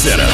Center.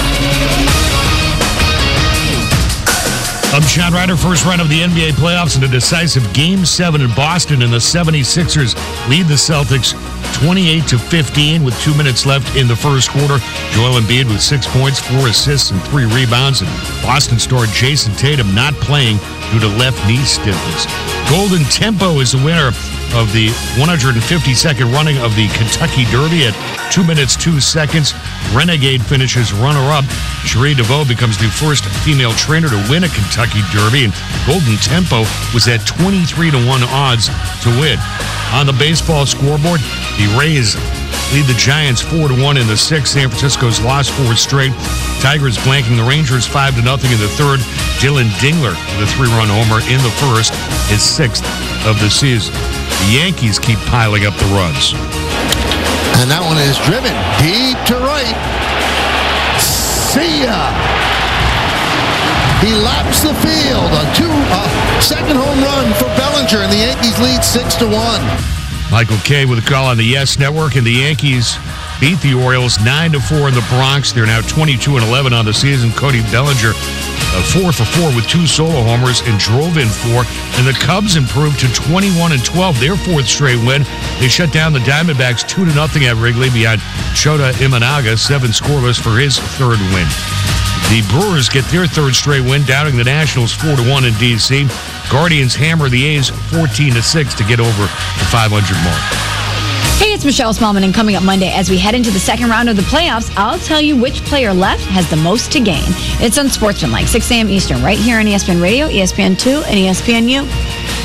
I'm Sean Ryder. First round of the NBA playoffs in a decisive Game 7 in Boston, and the 76ers lead the Celtics 28-15 with 2 minutes left in the first quarter. Joel Embiid with 6 points, 4 assists, and 3 rebounds. And Boston star Jason Tatum not playing due to left knee stiffness. Golden Tempo is the winner of the 152nd running of the Kentucky Derby at 2 minutes, 2 seconds. Renegade finishes runner-up. Cherie DeVoe becomes the first female trainer to win a Kentucky Derby, and Golden Tempo was at 23-1 odds to win. On the baseball scoreboard, the Rays lead the Giants 4-1 in the sixth. San Francisco's lost 4 straight. Tigers blanking the Rangers 5-0 in the third. Dylan Dingler with a 3-run homer in the first, his 6th of the season. The Yankees keep piling up the runs. And that one is driven deep to right. See ya. He laps the field. A second home run for Bellinger, and the Yankees lead 6-1. Michael Kay with a call on the Yes Network, and the Yankees beat the Orioles 9-4 in the Bronx. They're now 22-11 on the season. Cody Bellinger 4 for 4 with 2 solo homers and drove in 4. And the Cubs improved to 21-12, their 4th straight win. They shut down the Diamondbacks 2-0 at Wrigley behind Shota Imanaga, 7 scoreless for his 3rd win. The Brewers get their 3rd straight win, downing the Nationals 4-1 in D.C. Guardians hammer the A's 14-6 to get over the 500 mark. Hey, it's Michelle Smallman, and coming up Monday, as we head into the second round of the playoffs, I'll tell you which player left has the most to gain. It's on Sportsmanlike, 6 a.m. Eastern, right here on ESPN Radio, ESPN2, and ESPNU.